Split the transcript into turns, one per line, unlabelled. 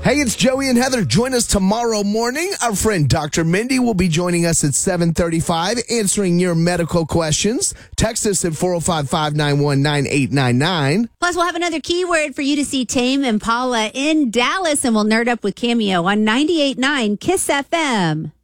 Hey, it's Joey and Heather. Join us tomorrow morning. Our friend Dr. Mindy will be joining us at 7:35, answering your medical questions. Text us at 405-591-9899.
Plus, we'll have another keyword for you to see Tame Impala in Dallas, and we'll nerd up with Cameo on 98.9 KISS FM.